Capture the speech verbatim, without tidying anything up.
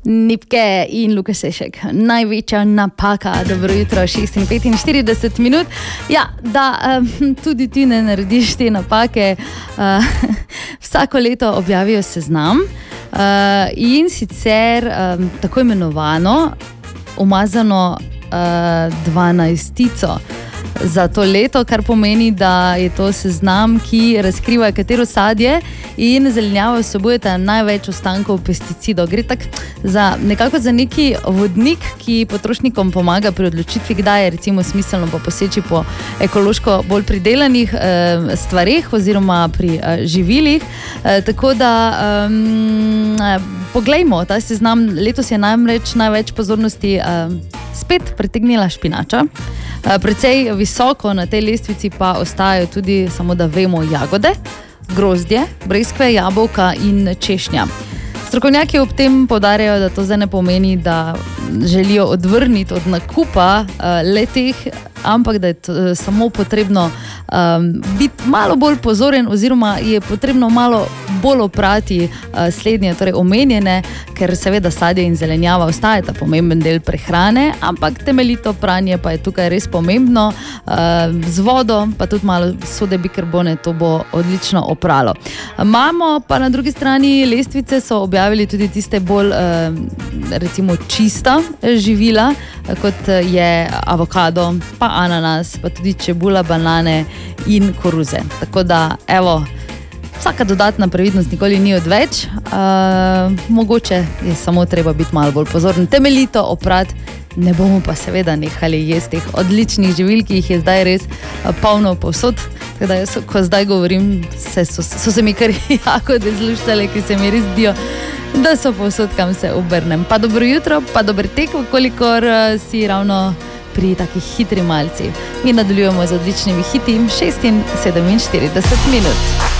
Nipke in Luka Sešek. Največja napaka, dobro jutro, šest in petinštirideset minut. Ja, da um, tudi ti ne narediš te napake. Uh, vsako leto objavijo seznam uh, in sicer um, tako imenovano umazano uh, dvanajstico za to leto, kar pomeni, da je to seznam, ki razkriva, katero sadje in zelenjavo vsebujeta največ ostankov pesticidov. Gre tak za nekako za neki vodnik, ki potrošnikom pomaga pri odločitvi, kdaj je recimo smiselno pa poseči po ekološko bolj pridelanih eh, stvareh oziroma pri eh, živilih. Eh, tako da um, poglejmo, ta seznam letos je namreč največ pozornosti eh, spet pritegnila špinača. Uh, precej visoko na tej lestvici pa ostajajo tudi, samo da vemo, jagode, grozdje, breskve, jabolka in češnja. Strokovnjaki ob tem poudarjajo, da to zdaj ne pomeni, da želijo odvrniti od nakupa uh, letih, ampak da je to, uh, samo potrebno um, biti malo bolj pozoren oziroma je potrebno malo bolj oprati uh, slednje, torej omenjene, ker seveda sadje in zelenjava ostajata pomemben del prehrane, ampak temeljito pranje pa je tukaj res pomembno, uh, z vodo, pa tudi malo sode bikarbone, to bo odlično opralo. Imamo pa na drugi strani lestvice so objavili tudi tiste bolj uh, recimo čista živila, kot je avokado, pa ananas, pa tudi čebula, banane in koruze. Tako da, evo, vsaka dodatna previdnost nikoli ni odveč, uh, mogoče je samo treba biti malo bolj pozoren, temeljito oprati, ne bomo pa seveda nehali jesti teh odličnih živil, ki jih je zdaj res uh, polno povsod. Tako da jaz, ko zdaj govorim, se, so, so se mi kar jagode zluštale, ki se mi res zdijo, da so povsod, kam se obrnem. Pa dobro jutro, pa dober tek, kolikor uh, si ravno pri takih hitri malci. Mi nadaljujemo z odličnimi hiti, šest in sedeminštirideset minut.